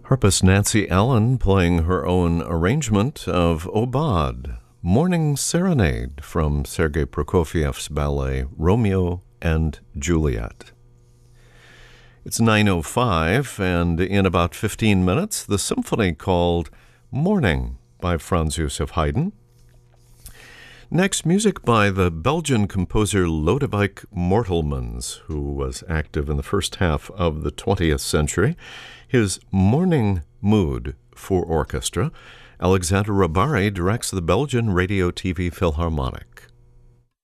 Harpist Nancy Allen playing her own arrangement of Aubade, Morning Serenade from Sergei Prokofiev's ballet Romeo and Juliet. It's 9:05, and in about 15 minutes, the symphony called Morning by Franz Joseph Haydn. Next, music by the Belgian composer Lodewijk Mortelmans, who was active in the first half of the 20th century. His Morning Mood for orchestra. Alexandre Ribari directs the Belgian Radio TV Philharmonic.